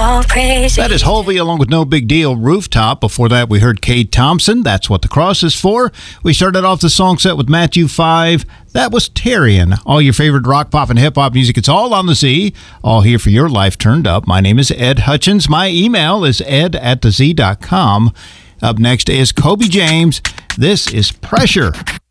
That is Halsey along with No Big Deal, Rooftop. Before that, we heard Kate Thompson, That's What the Cross is For. We started off the song set with Matthew 5. That was Terrian. All your favorite rock, pop, and hip-hop music. It's all on the Z. All here for your life turned up. My name is Ed Hutchins. My email is ed@thez.com. Up next is Kobe James. This is Pressure.